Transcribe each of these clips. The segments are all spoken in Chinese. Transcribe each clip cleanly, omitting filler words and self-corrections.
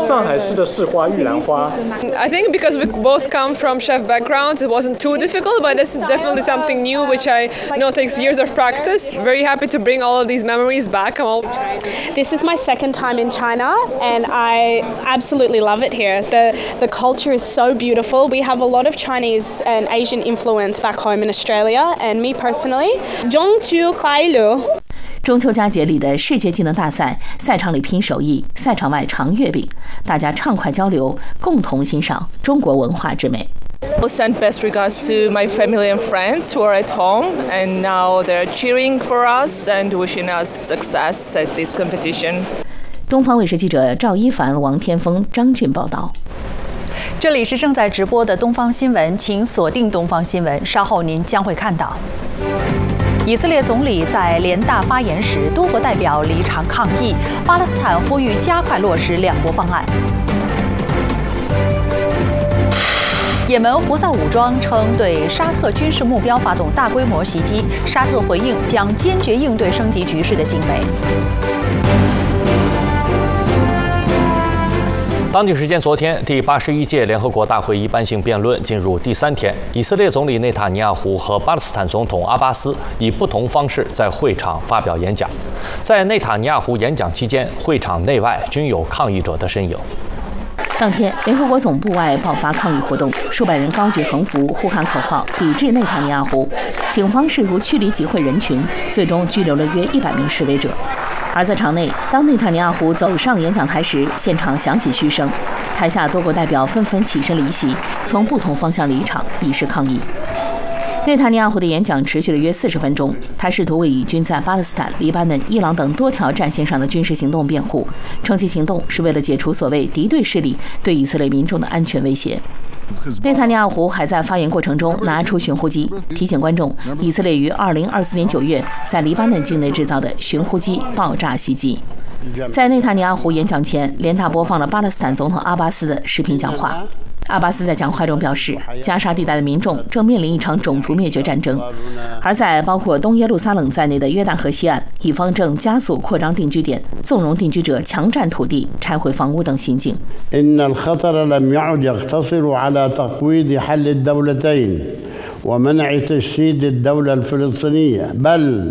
上海市的市花玉兰花。 I think because we both come from chef backgrounds, it wasn't too difficult, but it's definitely something new, which I know takes years of practice. Very happy to bring all of these memories back. This is my second time in China, and I absolutely love it here. The culture is so beautiful. We have a lot of Chinese and Asian influence back home in Australia, and me personally, 中秋快乐。 中秋佳节里的世界技能大赛，赛场里拼手艺，赛场外尝月饼，大家畅快交流，共同欣赏中国文化之美。 I'll send best regards to my family and friends who are at home, and now they're cheering for us and wishing us success at this competition. 东方卫视记者赵一凡、王天峰、张俊报道。 这里是正在直播的东方新闻，请锁定东方新闻，稍后您将会看到。以色列总理在联大发言时，多国代表离场抗议，巴勒斯坦呼吁加快落实两国方案。也门胡塞武装称对沙特军事目标发动大规模袭击，沙特回应将坚决应对升级局势的行为。 当地时间昨天，第81届联合国大会一般性辩论进入第3天。以色列总理内塔尼亚胡和巴勒斯坦总统阿巴斯以不同方式在会场发表演讲。在内塔尼亚胡演讲期间，会场内外均有抗议者的身影。 当天，联合国总部外爆发抗议活动，数百人高举横幅，呼喊口号，抵制内塔尼亚胡。警方试图驱离集会人群，最终拘留了约100名示威者。而在场内，当内塔尼亚胡走上演讲台时，现场响起嘘声，台下多国代表纷纷起身离席，从不同方向离场，以示抗议。内塔尼亚胡的演讲持续了约40分钟，他试图为以军在巴勒斯坦、黎巴嫩、伊朗等多条战线上的军事行动辩护，称其行动是为了解除所谓敌对势力对以色列民众的安全威胁。内塔尼亚胡还在发言过程中拿出寻呼机，提醒观众以色列于2024年9月在黎巴嫩境内制造的寻呼机爆炸袭击。在内塔尼亚胡演讲前，联大播放了巴勒斯坦总统阿巴斯的视频讲话。阿巴斯在讲话中表示，加沙地带的民众正面临一场种族灭绝战争，而在包括东耶路撒冷在内的约旦河西岸，以方正加速扩张定居点，纵容定居者强占土地、拆毁房屋等行径。 إن الخطر لم يعد يقتصر على تقويض حل الدولتين ومنع تجسيد الدولة الفلسطينية، بل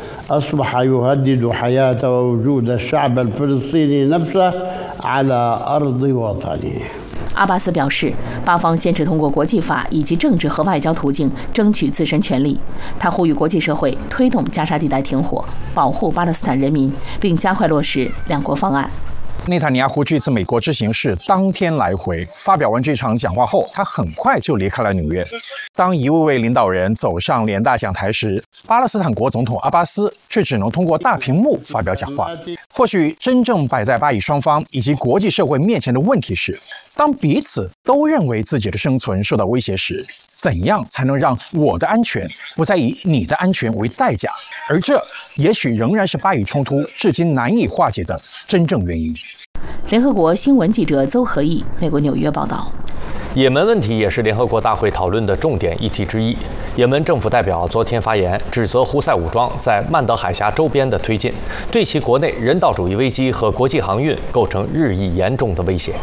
أصبح يهدد حياة ووجود الشعب الفلسطيني نفسه على أرض وطنه。 阿巴斯表示，巴方坚持通过国际法以及政治和外交途径争取自身权利。他呼吁国际社会推动加沙地带停火，保护巴勒斯坦人民，并加快落实两国方案。 内塔尼亚胡这次美国之行是当天来回，发表完这场讲话后，他很快就离开了纽约。当一位位领导人走上联大讲台时，巴勒斯坦国总统阿巴斯却只能通过大屏幕发表讲话。或许真正摆在巴以双方以及国际社会面前的问题是，当彼此都认为自己的生存受到威胁时，怎样才能让我的安全不再以你的安全为代价？而这也许仍然是巴以冲突至今难以化解的真正原因。 联合国新闻记者邹和义，美国纽约报道。 也门问题也是联合国大会讨论的重点议题之一。也门政府代表昨天发言，指责胡塞武装在曼德海峡周边的推进，对其国内人道主义危机和国际航运构成日益严重的威胁。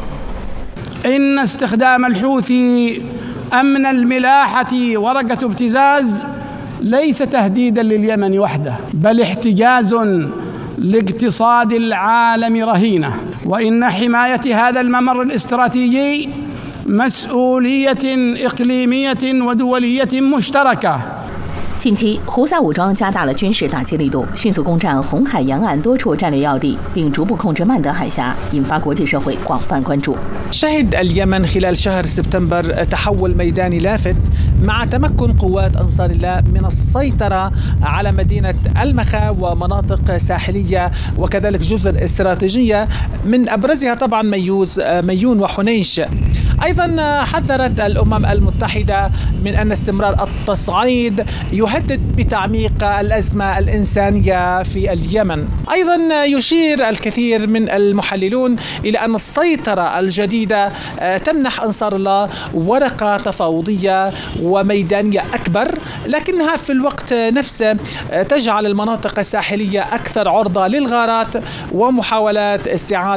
إن استخدام الحوثي أمن الملاحة ورقة ابتزاز ليس تهديدا لليمن وحده، بل احتجاز لاقتصاد العالم رهينة، وإن حماية هذا الممر الاستراتيجي مسؤولية إقليمية ودولية مشتركة。 近期，胡塞武装加大了军事打击力度，迅速攻占红海沿岸多处战略要地，并逐步控制曼德海峡，引发国际社会广泛关注。 شهد اليمن خلال شهر سبتمبر تحول ميداني لافت مع تمكن قوات أنصار الله من السيطرة على مدينة المخا ومناطق ساحلية وكذلك جزر استراتيجية من أبرزها طبعا ميون وحنيش. أيضا حذرت الأمم المتحدة من أن استمرار التصعيد يهدد بتعميق الأزمة الإنسانية في اليمن. أيضا يشير الكثير من المحللون إلى أن السيطرة الجديدة تمنح أنصار الله ورقة تفاوضية وميدانية أكبر، لكنها في الوقت نفسه تجعل المناطق الساحلية أكثر عرضة للغارات ومحاولات استعادة